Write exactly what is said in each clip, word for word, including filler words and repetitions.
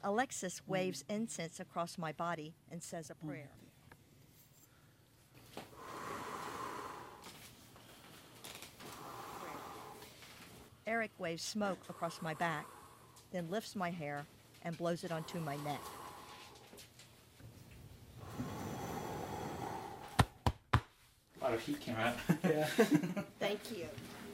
Alexis waves incense across my body and says a prayer. Eric waves smoke across my back, then lifts my hair and blows it onto my neck. A lot of heat came out. Yeah. Thank you.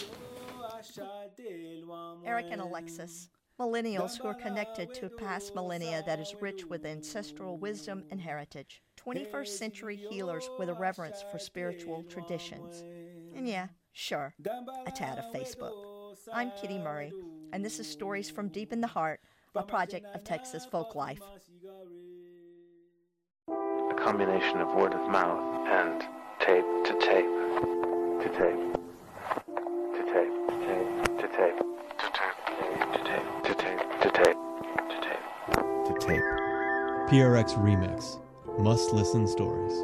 Eric and Alexis, millennials who are connected to a past millennia that is rich with ancestral wisdom and heritage. twenty-first century healers with a reverence for spiritual traditions. And yeah, sure, a tad of Facebook. I'm Kitty Murray, and this is Stories from Deep in the Heart, a project of Texas Folk Life. A combination of word of mouth and tape to tape to tape to tape to tape to tape to tape to tape to tape to tape to tape. P R X Remix. Must listen stories.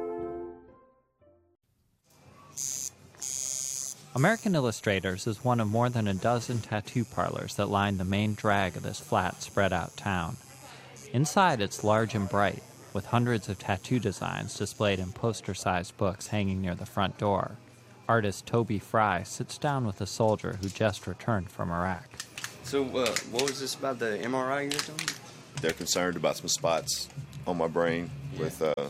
American Illustrators is one of more than a dozen tattoo parlors that line the main drag of this flat, spread-out town. Inside, it's large and bright, with hundreds of tattoo designs displayed in poster-sized books hanging near the front door. Artist Toby Fry sits down with a soldier who just returned from Iraq. So, uh, what was this about the M R I you're doing? They're concerned about some spots on my brain yeah. with uh,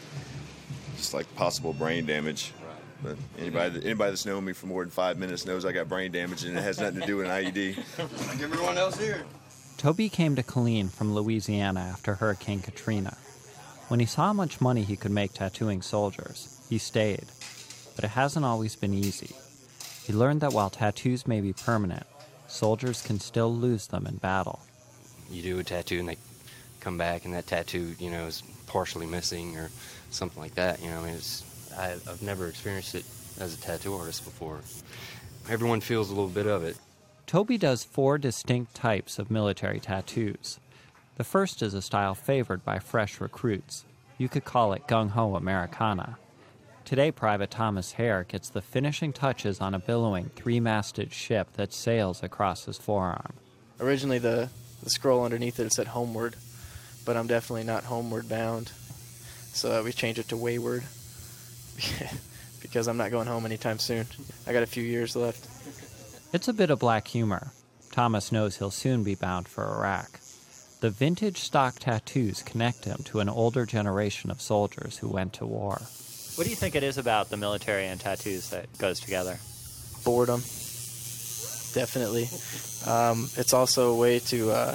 just like possible brain damage. But anybody that, anybody that's known me for more than five minutes knows I got brain damage, and it has nothing to do with an I E D. Like everyone else here. Toby came to Killeen from Louisiana after Hurricane Katrina. When he saw how much money he could make tattooing soldiers, he stayed. But it hasn't always been easy. He learned that while tattoos may be permanent, soldiers can still lose them in battle. You do a tattoo and they come back and that tattoo, you know, is partially missing or something like that. You know, I mean, it's, I, I've never experienced it as a tattoo artist before. Everyone feels a little bit of it. Toby does four distinct types of military tattoos. The first is a style favored by fresh recruits. You could call it gung-ho Americana. Today, Private Thomas Hare gets the finishing touches on a billowing three-masted ship that sails across his forearm. Originally, the, the scroll underneath it said homeward, but I'm definitely not homeward bound. So we changed it to wayward because I'm not going home anytime soon. I got a few years left. It's a bit of black humor. Thomas knows he'll soon be bound for Iraq. The vintage stock tattoos connect him to an older generation of soldiers who went to war. What do you think it is about the military and tattoos that goes together? Boredom. Definitely. Um, it's also a way to uh,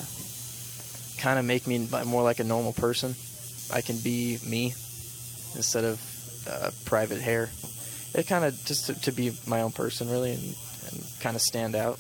kind of make me more like a normal person. I can be me instead of uh, Private Hare. It kind of just to, to be my own person, really, and, and kind of stand out.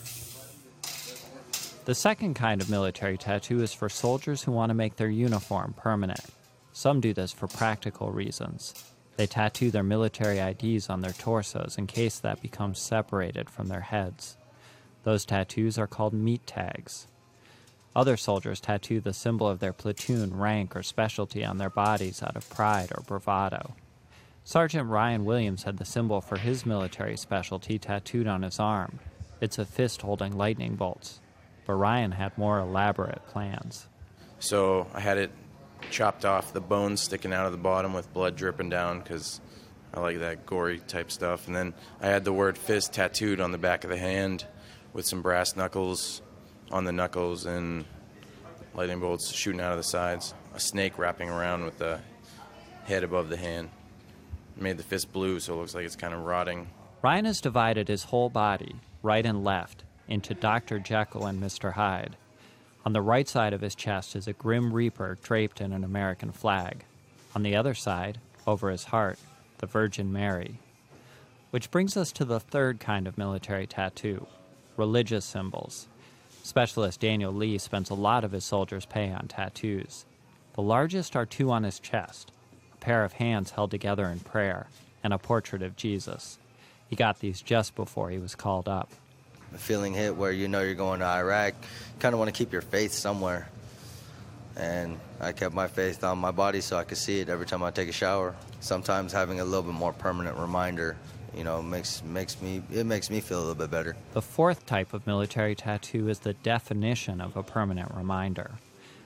The second kind of military tattoo is for soldiers who want to make their uniform permanent. Some do this for practical reasons. They tattoo their military I Ds on their torsos in case that becomes separated from their heads. Those tattoos are called meat tags. Other soldiers tattoo the symbol of their platoon, rank, or specialty on their bodies out of pride or bravado. Sergeant Ryan Williams had the symbol for his military specialty tattooed on his arm. It's a fist holding lightning bolts. But Ryan had more elaborate plans. So I had it chopped off, the bones sticking out of the bottom with blood dripping down because I like that gory type stuff. And then I had the word fist tattooed on the back of the hand with some brass knuckles on the knuckles and lightning bolts shooting out of the sides. A snake wrapping around with the head above the hand. Made the fist blue so it looks like it's kind of rotting. Ryan has divided his whole body, right and left, into Doctor Jekyll and Mister Hyde. On the right side of his chest is a Grim Reaper draped in an American flag. On the other side, over his heart, the Virgin Mary. Which brings us to the third kind of military tattoo, religious symbols. Specialist Daniel Lee spends a lot of his soldiers' pay on tattoos. The largest are two on his chest, a pair of hands held together in prayer, and a portrait of Jesus. He got these just before he was called up. The feeling hit where you know you're going to Iraq, kind of want to keep your faith somewhere. And I kept my faith on my body so I could see it every time I take a shower. Sometimes having a little bit more permanent reminder, you know, makes makes me it makes me feel a little bit better. The fourth type of military tattoo is the definition of a permanent reminder.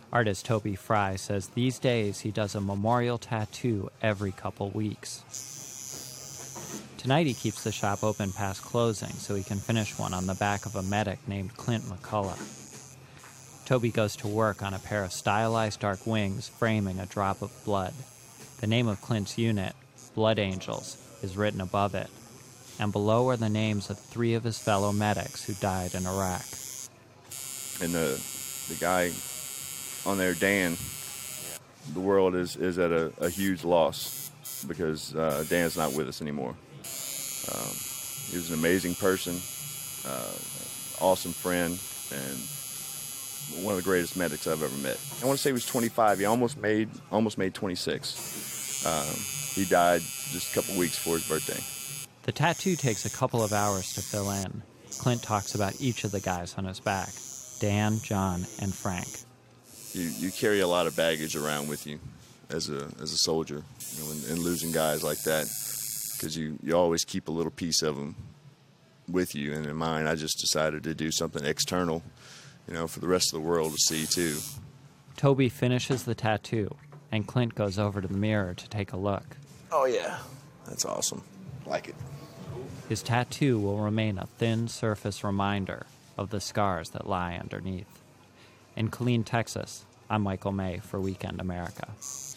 Artist Toby Fry says these days he does a memorial tattoo every couple weeks. Tonight he keeps the shop open past closing so he can finish one on the back of a medic named Clint McCullough. Toby goes to work on a pair of stylized dark wings framing a drop of blood. The name of Clint's unit, Blood Angels, is written above it, and below are the names of three of his fellow medics who died in Iraq. And the the guy on there, Dan, the world is, is at a, a huge loss because uh, Dan's not with us anymore. Um, he was an amazing person, uh, awesome friend, and one of the greatest medics I've ever met. I want to say he was twenty-five. He almost made almost made twenty-six. Um, he died just a couple weeks before his birthday. The tattoo takes a couple of hours to fill in. Clint talks about each of the guys on his back, Dan, John, and Frank. You, you carry a lot of baggage around with you as a as a soldier, you know, and, and losing guys like that, because you, you always keep a little piece of them with you. And in mine, I just decided to do something external, you know, for the rest of the world to see too. Toby finishes the tattoo, and Clint goes over to the mirror to take a look. Oh yeah, that's awesome. Like it. His tattoo will remain a thin surface reminder of the scars that lie underneath. In Killeen, Texas, I'm Michael May for Weekend America.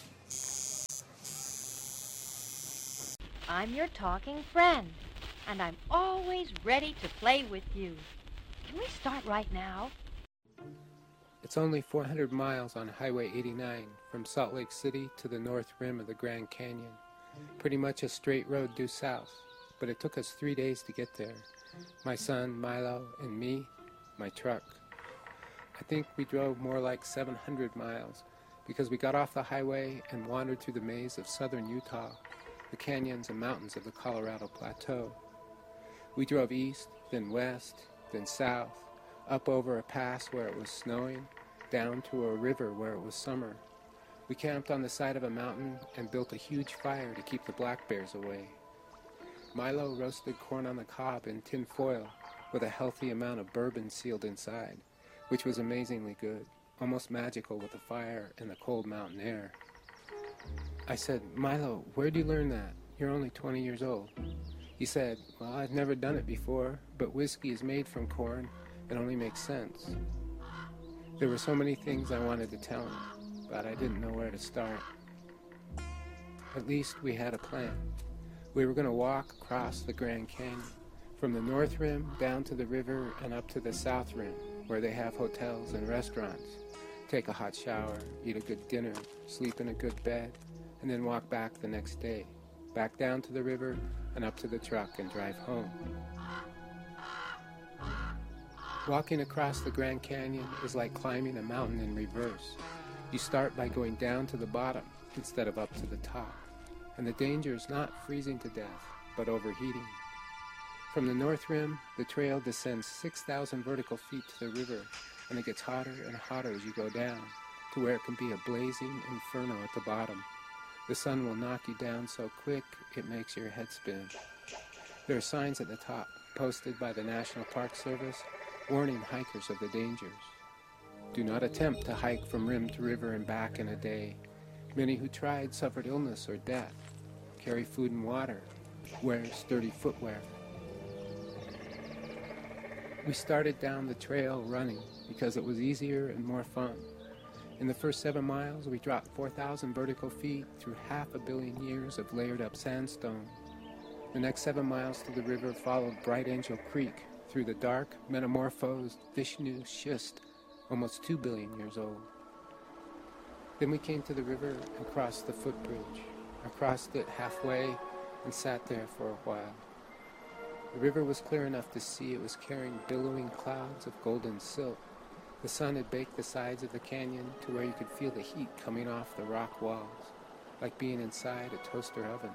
I'm your talking friend, and I'm always ready to play with you. Can we start right now? It's only four hundred miles on Highway eighty-nine from Salt Lake City to the north rim of the Grand Canyon. Pretty much a straight road due south, but it took us three days to get there. My son, Milo, and me, my truck. I think we drove more like seven hundred miles because we got off the highway and wandered through the maze of southern Utah, the canyons and mountains of the Colorado Plateau. We drove east, then west, then south, up over a pass where it was snowing, down to a river where it was summer. We camped on the side of a mountain and built a huge fire to keep the black bears away. Milo roasted corn on the cob in tin foil with a healthy amount of bourbon sealed inside, which was amazingly good, almost magical with the fire and the cold mountain air. I said, Milo, where'd you learn that? You're only twenty years old. He said, well, I've never done it before, but whiskey is made from corn. It only makes sense. There were so many things I wanted to tell him, but I didn't know where to start. At least we had a plan. We were going to walk across the Grand Canyon, from the north rim down to the river and up to the south rim, where they have hotels and restaurants. Take a hot shower, eat a good dinner, sleep in a good bed, and then walk back the next day, back down to the river and up to the truck and drive home. Walking across the Grand Canyon is like climbing a mountain in reverse. You start by going down to the bottom instead of up to the top. And the danger is not freezing to death, but overheating. From the north rim, the trail descends six thousand vertical feet to the river, and it gets hotter and hotter as you go down, to where it can be a blazing inferno at the bottom. The sun will knock you down so quick, it makes your head spin. There are signs at the top, posted by the National Park Service, warning hikers of the dangers. Do not attempt to hike from rim to river and back in a day. Many who tried suffered illness or death. Carry food and water. Wear sturdy footwear. We started down the trail running because it was easier and more fun. In the first seven miles, we dropped four thousand vertical feet through half a billion years of layered up sandstone. The next seven miles to the river followed Bright Angel Creek through the dark, metamorphosed Vishnu schist, almost two billion years old. Then we came to the river and crossed the footbridge. I crossed it halfway and sat there for a while. The river was clear enough to see it was carrying billowing clouds of golden silk. The sun had baked the sides of the canyon to where you could feel the heat coming off the rock walls, like being inside a toaster oven.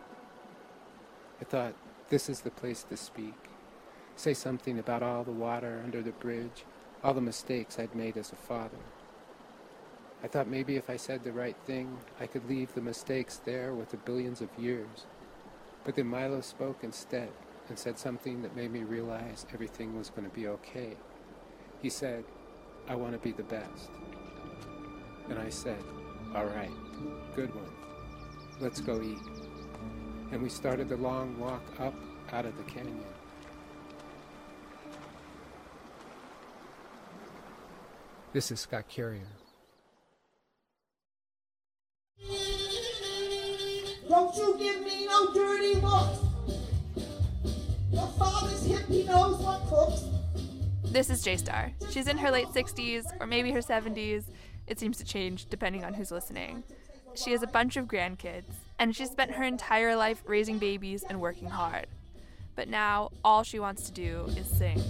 I thought, this is the place to speak. Say something about all the water under the bridge, all the mistakes I'd made as a father. I thought maybe if I said the right thing, I could leave the mistakes there with the billions of years. But then Milo spoke instead and said something that made me realize everything was going to be okay. He said, I want to be the best. And I said, all right, good one. Let's go eat. And we started the long walk up out of the canyon. This is Scott Carrier. Don't you give me no dirty looks. Your father's hip, he knows what cooks. This is J-Star. She's in her late sixties, or maybe her seventies. It seems to change depending on who's listening. She has a bunch of grandkids, and she's spent her entire life raising babies and working hard. But now, all she wants to do is sing.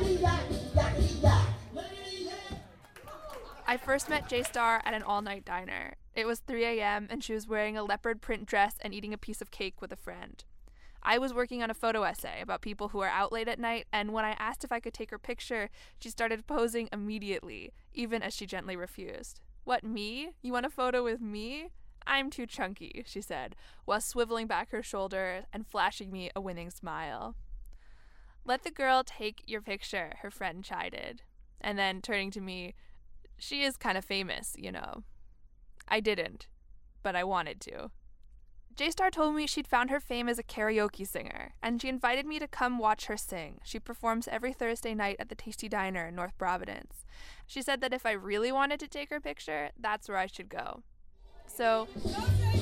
I first met J-Star at an all-night diner. It was three a.m., and she was wearing a leopard print dress and eating a piece of cake with a friend. I was working on a photo essay about people who are out late at night, and when I asked if I could take her picture, she started posing immediately, even as she gently refused. What, me? You want a photo with me? I'm too chunky, she said, while swiveling back her shoulder and flashing me a winning smile. Let the girl take your picture, her friend chided. And then, turning to me, she is kind of famous, you know. I didn't, but I wanted to. J-Star told me she'd found her fame as a karaoke singer, and she invited me to come watch her sing. She performs every Thursday night at the Tasty Diner in North Providence. She said that if I really wanted to take her picture, that's where I should go. So